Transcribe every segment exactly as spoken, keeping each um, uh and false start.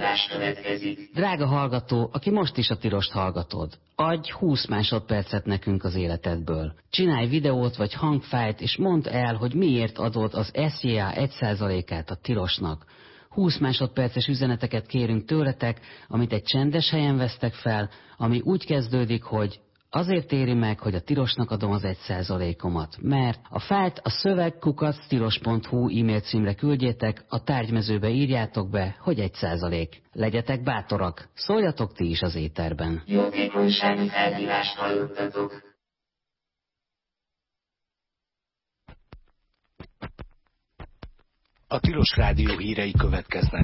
adás következik. Drága hallgató, aki most is a Tilost hallgatod, adj húsz másodpercet nekünk az életedből. Csinálj videót vagy hangfájlt, és mondd el, hogy miért adod az es jé á egy százalékát a Tilosnak. húsz másodperces üzeneteket kérünk tőletek, amit egy csendes helyen vesztek fel, ami úgy kezdődik, hogy azért éri meg, hogy a Tilosnak adom az egy százalékomat, mert a fájlt a szöveg kukac tilos pont hu e-mail címre küldjétek, a tárgymezőbe írjátok be, hogy egy százalék. Legyetek bátorak, szóljatok ti is az éterben. Jótékonysági felhívást hallottatok. A Tilos Rádió hírei következnek.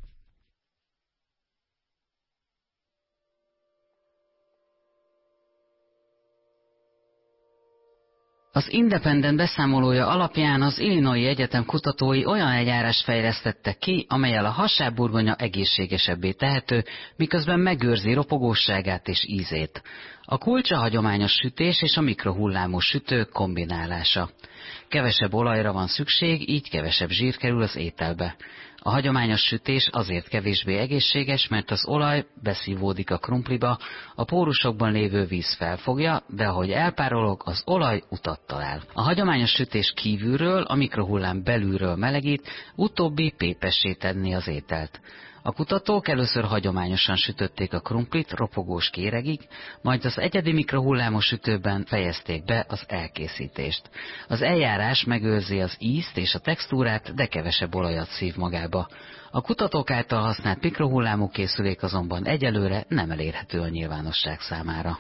Az Independent beszámolója alapján az Illinois Egyetem kutatói olyan eljárást fejlesztettek ki, amellyel a hasábburgonya egészségesebbé tehető, miközben megőrzi ropogóságát és ízét. A kulcs a hagyományos sütés és a mikrohullámos sütő kombinálása. Kevesebb olajra van szükség, így kevesebb zsír kerül az ételbe. A hagyományos sütés azért kevésbé egészséges, mert az olaj beszívódik a krumpliba, a pórusokban lévő víz felfogja, de ahogy elpárolog, az olaj utat talál. A hagyományos sütés kívülről, a mikrohullám belülről melegít, utóbbi pépessé tenni az ételt. A kutatók először hagyományosan sütötték a krumplit ropogós kéregig, majd az egyedi mikrohullámos sütőben fejezték be az elkészítést. Az eljárás megőrzi az ízt és a textúrát, de kevesebb olajat szív magába. A kutatók által használt mikrohullámú készülék azonban egyelőre nem elérhető a nyilvánosság számára.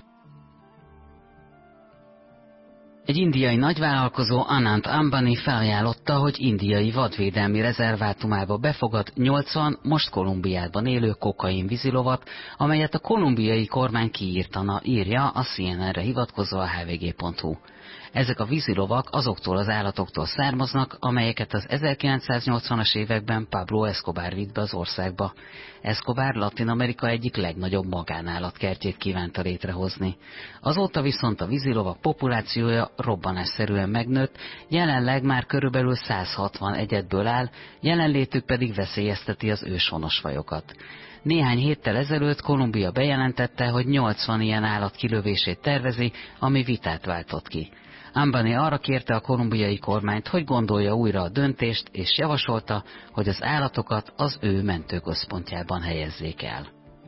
Egy indiai nagyvállalkozó, Anant Ambani felajánlotta, hogy indiai vadvédelmi rezervátumába befogad nyolcvan most Kolumbiában élő kokain vízilovat, amelyet a kolumbiai kormány kiírtana, írja a cé en en-re hivatkozva a há vé gé pont hu. Ezek a vízilovak azoktól az állatoktól származnak, amelyeket az ezerkilencszáznyolcvanas években Pablo Escobar vitt be az országba. Escobar Latin-Amerika egyik legnagyobb magánállatkertjét kívánta létrehozni. Azóta viszont a vízilovak populációja robbanásszerűen megnőtt, jelenleg már körülbelül száz hatvan egyedből áll, jelenlétük pedig veszélyezteti az őshonos fajokat. Néhány héttel ezelőtt Kolumbia bejelentette, hogy nyolcvan ilyen állat kilövését tervezi, ami vitát váltott ki. Ambani arra kérte a kolumbiai kormányt, hogy gondolja újra a döntést, és javasolta, hogy az állatokat az ő mentőközpontjában helyezzék el.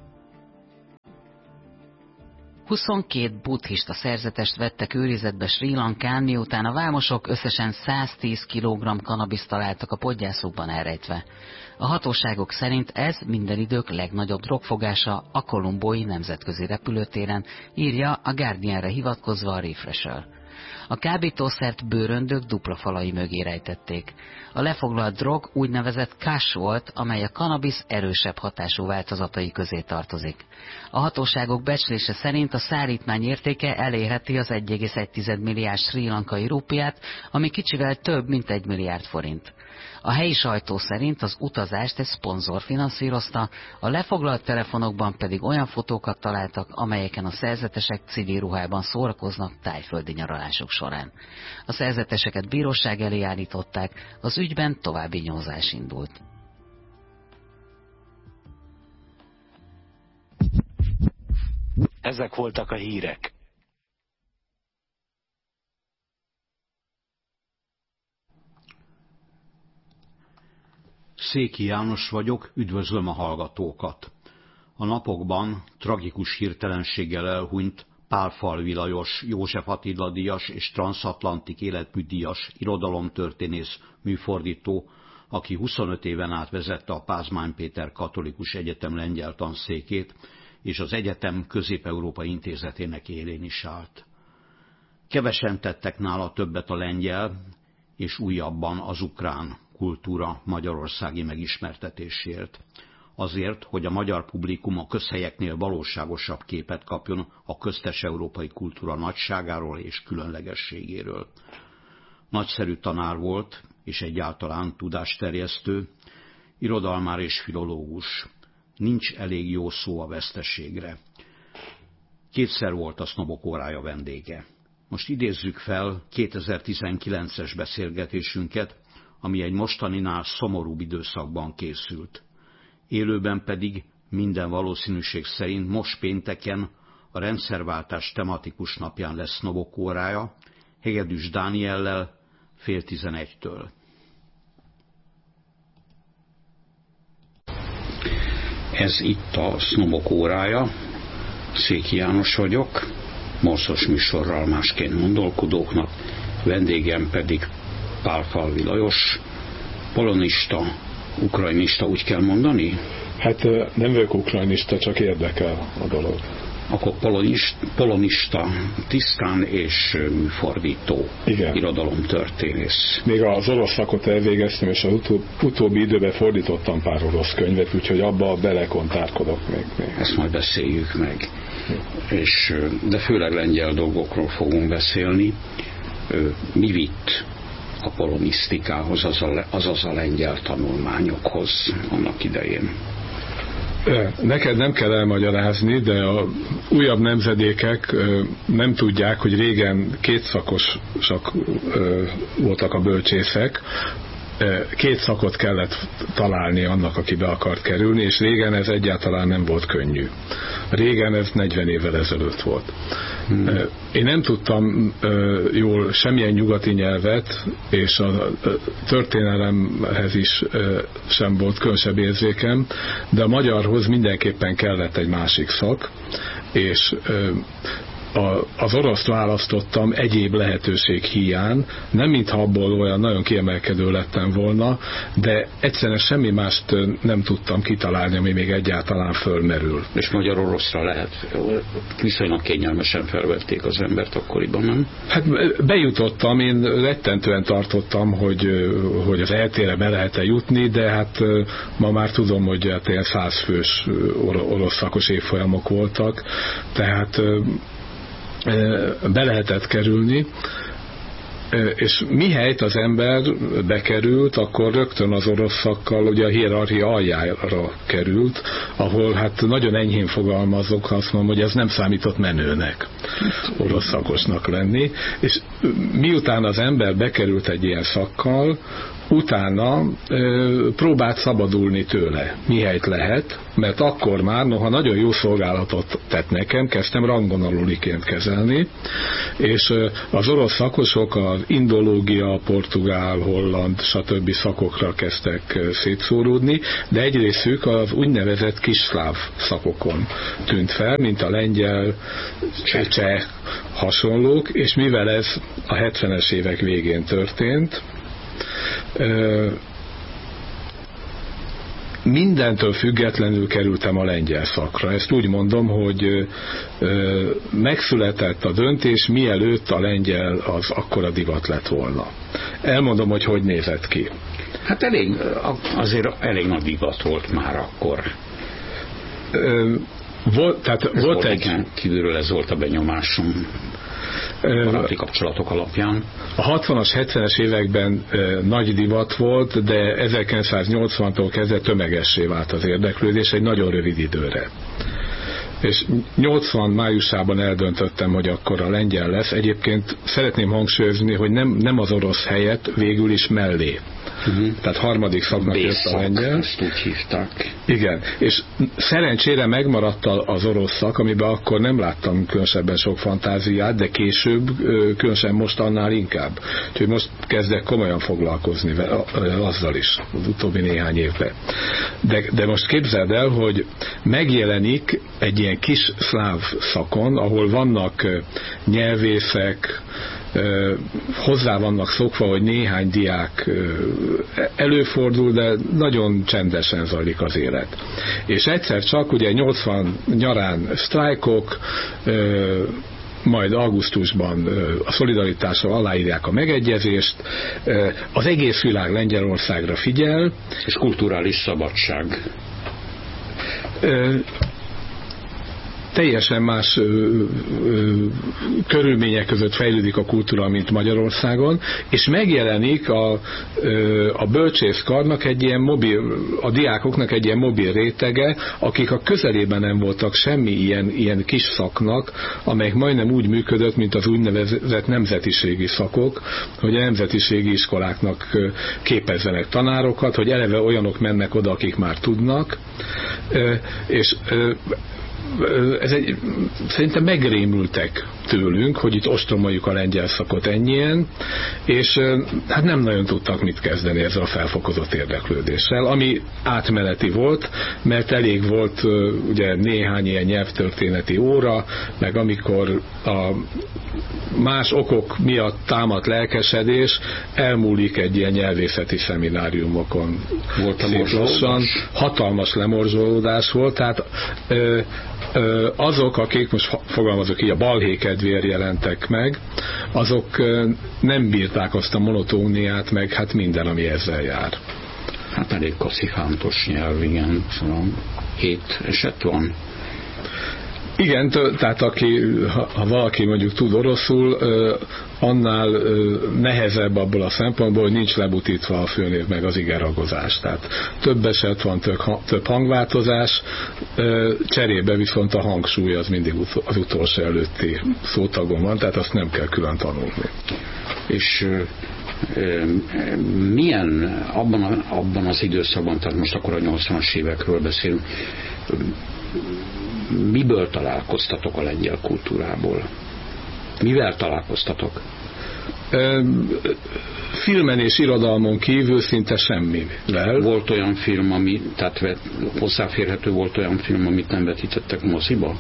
huszonkét buddhista szerzetest vettek őrizetbe Srí Lankán, miután a vámosok összesen száztíz kilogramm kanabiszt találtak a podgyászokban elrejtve. A hatóságok szerint ez minden idők legnagyobb drogfogása a kolumbói nemzetközi repülőtéren, írja a Guardianre hivatkozva a Refresher. A kábítószert bőröndök dupla falai mögé rejtették. A lefoglalt drog úgynevezett cash volt, amely a kannabisz erősebb hatású változatai közé tartozik. A hatóságok becslése szerint a szállítmány értéke elérheti az egy egész egy milliárd srí lankai rúpiát, ami kicsivel több, mint egy milliárd forint. A helyi sajtó szerint az utazást egy szponzor finanszírozta, a lefoglalt telefonokban pedig olyan fotókat találtak, amelyeken a szerzetesek civil ruhában szórakoznak tájföldi nyaralások során. A szerzeteseket bíróság elé állították, az ügyben további nyomozás indult. Ezek voltak a hírek. Széki János vagyok, üdvözlöm a hallgatókat. A napokban tragikus hirtelenséggel elhunyt Pálfalvi Lajos, József Attila díjas és Transatlantik életműdíjas irodalomtörténész, műfordító, aki huszonöt éven át vezette a Pázmány Péter Katolikus Egyetem lengyel tanszékét, és az egyetem Közép-Európai Intézetének élén is állt. Kevesen tettek nála többet a lengyel, és újabban az ukrán kultúra magyarországi megismertetésért. Azért, hogy a magyar publikum a közhelyeknél valóságosabb képet kapjon a köztes európai kultúra nagyságáról és különlegességéről. Nagyszerű tanár volt, és egyáltalán tudásterjesztő, irodalmár és filológus. Nincs elég jó szó a veszteségre. Kétszer volt a Sznobok órája vendége. Most idézzük fel kétezer-tizenkilences beszélgetésünket, ami egy mostaninál szomorúbb időszakban készült. élőben pedig minden valószínűség szerint most pénteken a rendszerváltás tematikus napján lesz Novok órája, Hegedűs Dániellel fél tizenegytől. Ez itt a Sznobok órája, Széki János vagyok, morszos műsorral másként gondolkodóknak, vendégem pedig Pálfalvi Lajos, polonista, ukrajnista, úgy kell mondani? Hát nem vagyok ukrajnista, csak érdekel a dolog. Akkor polonist, polonista, tiszkán és műfordító, igen. Irodalomtörténész. Még az orosz szakot elvégeztem, és az utó, utóbbi időben fordítottam pár orosz könyvet, úgyhogy abba belekontárkodok még, még. Ezt majd beszéljük meg. Hm. És, de főleg lengyel dolgokról fogunk beszélni. Mi vitt a polonisztikához, azaz, azaz a lengyel tanulmányokhoz annak idején? Neked nem kell elmagyarázni, de a újabb nemzedékek nem tudják, hogy régen kétszakosak voltak a bölcsészek, két szakot kellett találni annak, aki be akart kerülni, és régen ez egyáltalán nem volt könnyű. Régen ez negyven évvel ezelőtt volt. Hmm. Én nem tudtam jól semmilyen nyugati nyelvet, és a történelemhez is sem volt különösebb érzékem, de a magyarhoz mindenképpen kellett egy másik szak, és az oroszt választottam egyéb lehetőség hiány, nem mintha abból olyan nagyon kiemelkedő lettem volna, de egyszerűen semmi mást nem tudtam kitalálni, ami még egyáltalán fölmerül. És magyar-oroszra lehet? Viszonylag kényelmesen felvették az embert akkoriban, nem? Hát bejutottam, én rettentően tartottam, hogy, hogy az eltére be lehet-e jutni, de hát ma már tudom, hogy hát ilyen százfős orosz szakos évfolyamok voltak, tehát be lehetett kerülni, és mihelyt az ember bekerült, akkor rögtön az orosz szakkal ugye a hierarchia aljára került, ahol hát nagyon enyhén fogalmazok, azt mondom, hogy ez nem számított menőnek orosz szakosnak lenni, és miután az ember bekerült egy ilyen szakkal, utána ö, próbált szabadulni tőle, mihelyt lehet, mert akkor már, noha nagyon jó szolgálatot tett nekem, kezdtem rangon aluliként kezelni, és ö, az orosz szakosok az indológia, portugál, holland, stb. Szakokra kezdtek ö, szétszóródni, de egy részük az úgynevezett kisláv szakokon tűnt fel, mint a lengyel, cseh hasonlók, és mivel ez a hetvenes évek végén történt, mindentől függetlenül kerültem a lengyel szakra. Ezt úgy mondom, hogy megszületett a döntés, mielőtt a lengyel az akkora divat lett volna. Elmondom, hogy hogy nézett ki. Hát elég, azért elég nagy divat volt már akkor. Volt, tehát ez volt volt egy... Kívülről ez volt a benyomásom. Baráti kapcsolatok alapján. A hatvanas, hetvenes években e, nagy divat volt, de ezerkilencszáznyolcvantól kezdve tömegessé vált az érdeklődés egy nagyon rövid időre. És nyolcvan májusában eldöntöttem, hogy akkor a lengyel lesz. Egyébként szeretném hangsúlyozni, hogy nem, nem az orosz helyett, végül is mellé. Uh-huh. Tehát harmadik szaknak jött a lengyel. Ezt úgy hívták. Igen, és szerencsére megmaradt az orosz szak, amiben akkor nem láttam különösebben sok fantáziát, de később, különösen most annál inkább. Úgyhogy most kezdek komolyan foglalkozni azzal is, az utóbbi néhány évben. De, de most képzeld el, hogy megjelenik egy ilyen kis szláv szakon, ahol vannak nyelvészek, hozzá vannak szokva, hogy néhány diák előfordul, de nagyon csendesen zajlik az élet. És egyszer csak ugye nyolcvan nyarán sztrájkok, majd augusztusban a szolidaritással aláírják a megegyezést, az egész világ Lengyelországra figyel. És kulturális szabadság. teljesen más ö, ö, körülmények között fejlődik a kultúra, mint Magyarországon, és megjelenik a, ö, a bölcsészkarnak egy ilyen mobil, a diákoknak egy ilyen mobil rétege, akik a közelében nem voltak semmi ilyen, ilyen kis szaknak, amelyek majdnem úgy működött, mint az úgynevezett nemzetiségi szakok, hogy a nemzetiségi iskoláknak képezzenek tanárokat, hogy eleve olyanok mennek oda, akik már tudnak, és ez egy, szerintem megrémültek tőlünk, hogy itt ostromoljuk a lengyel szakot ennyien, és hát nem nagyon tudtak mit kezdeni ezzel a felfokozott érdeklődéssel, ami átmeneti volt, mert elég volt ugye néhány ilyen nyelvtörténeti óra, meg amikor a más okok miatt támadt lelkesedés elmúlik egy ilyen nyelvészeti szemináriumokon. Volt a morzsolódás? Hatalmas lemorzsolódás volt, tehát ö, ö, azok, akik most fogalmazok így, a balhé kedvéért jelentek meg, azok ö, nem bírták azt a monotóniát, meg hát minden, ami ezzel jár. Hát elég kasszifántos nyelv, igen, szóval hét eset van. Igen, tehát aki, ha, ha valaki mondjuk tud oroszul, annál nehezebb abból a szempontból, hogy nincs lebutítva a főnév meg az igeragozás. Tehát több eset van, több, több hangváltozás, cserébe viszont a hangsúly az mindig az utolsó előtti szótagon van, tehát azt nem kell külön tanulni. És milyen abban, a, abban az időszakban, tehát most akkor a nyolcvanas évekről beszélünk, miből találkoztatok a lengyel kultúrából? Mivel találkoztatok? Filmen és irodalmon kívül szinte semmivel. Volt olyan film, ami, tehát hozzáférhető volt olyan film, amit nem vetítettek moziba?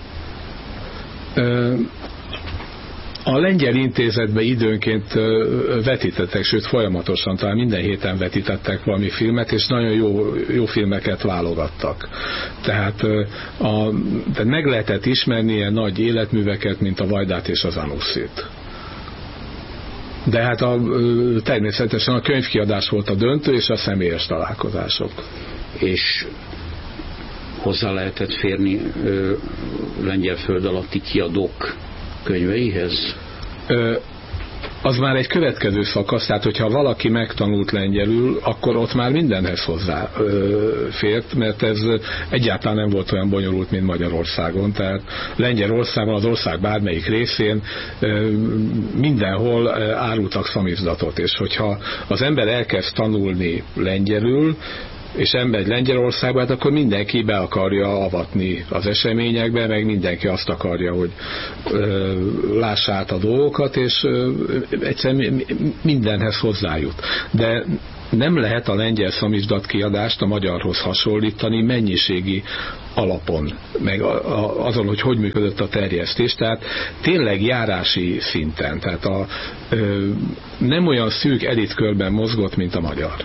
A Lengyel Intézetbe időnként vetítettek, sőt folyamatosan, talán minden héten vetítettek valami filmet, és nagyon jó, jó filmeket válogattak. Tehát, a, tehát meg lehetett ismerni ilyen nagy életműveket, mint a Vajdát és az Anusszit. De hát a, természetesen a könyvkiadás volt a döntő, és a személyes találkozások. És hozzá lehetett férni ö, lengyel föld alatti kiadók könyveihez? Ö, az már egy következő szakasz, tehát hogyha valaki megtanult lengyelül, akkor ott már mindenhez hozzá ö, fért, mert ez egyáltalán nem volt olyan bonyolult, mint Magyarországon, tehát Lengyelországban, az ország bármelyik részén ö, mindenhol ö, árultak szamizdatot, és hogyha az ember elkezd tanulni lengyelül, és ember Lengyelországba, hát akkor mindenki be akarja avatni az eseményekbe, meg mindenki azt akarja, hogy ö, lássa át a dolgokat, és ö, egyszerűen mindenhez hozzájut. De nem lehet a lengyel szamizdat kiadást a magyarhoz hasonlítani mennyiségi alapon, meg a, a, azon, hogy hogy működött a terjesztés, tehát tényleg járási szinten, tehát a, ö, nem olyan szűk elitkörben mozgott, mint a magyar.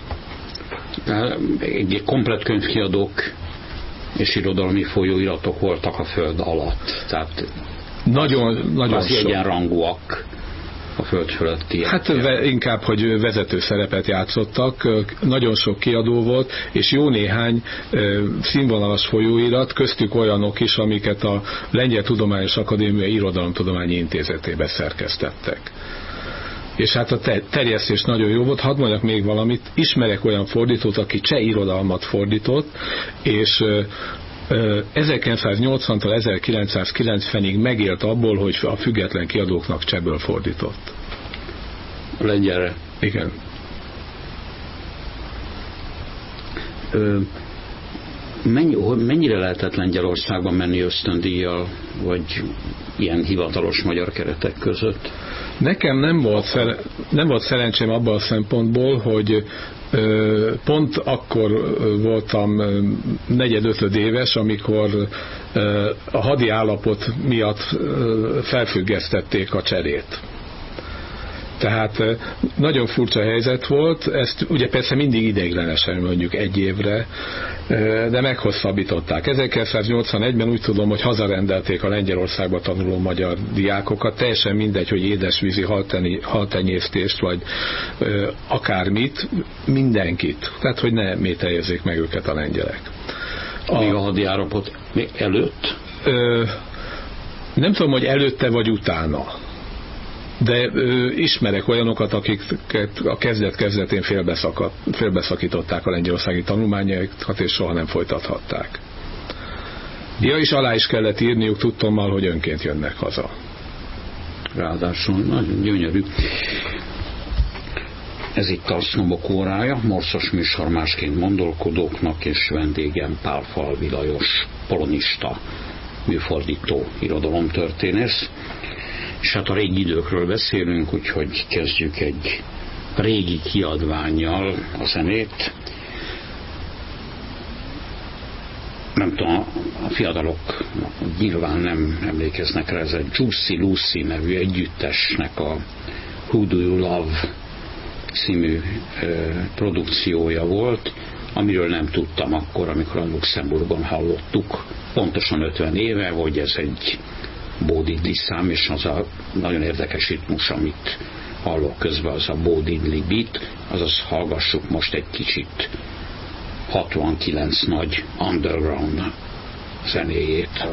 Egy komplett könyvkiadók és irodalmi folyóiratok voltak a föld alatt, tehát nagyon, nagyon az egyenrangúak a föld fölötti. Hát ve, inkább, hogy vezető szerepet játszottak, nagyon sok kiadó volt, és jó néhány színvonalas folyóirat, köztük olyanok is, amiket a Lengyel Tudományos Akadémia Irodalomtudományi Intézetébe szerkesztettek. És hát a terjesztés nagyon jó volt. Hadd mondjak még valamit, ismerek olyan fordítót, aki cseh irodalmat fordított, és ezerkilencszáznyolcvantól ezerkilencszázkilencvenig megélt abból, hogy a független kiadóknak csehből fordított. Lengyelre? Igen. Ö, mennyi, mennyire lehetett Lengyelországban menni ösztöndíjjal, vagy ilyen hivatalos magyar keretek között? Nekem nem volt, szere, nem volt szerencsém abban a szempontból, hogy ö, pont akkor voltam negyed-ötöd éves, amikor ö, a hadi állapot miatt ö, felfüggesztették a cserét. Tehát nagyon furcsa helyzet volt, ezt ugye persze mindig ideiglenesen, mondjuk egy évre, de meghosszabbították. ezerkilencszáznyolcvanegyben úgy tudom, hogy hazarendelték a Lengyelországba tanuló magyar diákokat, teljesen mindegy, hogy édesvízi haltenyésztést, vagy akármit, mindenkit. Tehát, hogy ne mételjezzék meg őket a lengyelek. A, Még a hadi állapot előtt? Ö, Nem tudom, hogy előtte vagy utána, de ö, ismerek olyanokat, akiket a kezdet-kezdetén félbeszakították a lengyelországi tanulmányaikat, és soha nem folytathatták. Ja, és alá is kellett írniuk tudtommal, hogy önként jönnek haza. Ráadásul nagyon gyönyörű. Ez itt a Sznobok órája, morszos műsor másként gondolkodóknak, és vendégem Pálfalvi Lajos, polonista, műfordító, irodalomtörténész. És hát a régi időkről beszélünk, úgyhogy kezdjük egy régi kiadvánnyal a zenét. Nem tudom, a fiatalok nyilván nem emlékeznek rá, ez egy Juicy Lucy nevű együttesnek a Who Do You Love című ö, produkciója volt, amiről nem tudtam akkor, amikor a Luxemburgon hallottuk, pontosan ötven éve, hogy ez egy bódidli szám, és az a nagyon érdekes ritmus, amit hallok közben, az a bódidli beat, azaz hallgassuk most egy kicsit hatvankilenc nagy underground zenéjét.